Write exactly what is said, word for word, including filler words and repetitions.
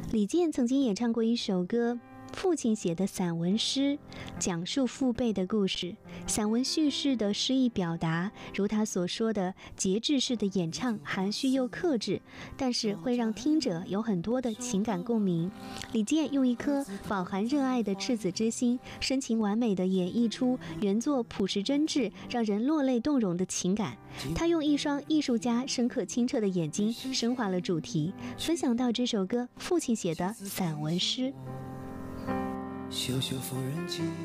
李健曾经演唱过一首歌，父亲写的散文诗，讲述父辈的故事。散文叙事的诗意表达，如他所说的节制式的演唱，含蓄又克制，但是会让听者有很多的情感共鸣。李健用一颗饱含热爱的赤子之心，深情完美地演绎出原作朴实真挚、让人落泪动容的情感。他用一双艺术家深刻清澈的眼睛，升华了主题，分享到这首歌父亲写的散文诗。 袖袖缝纫机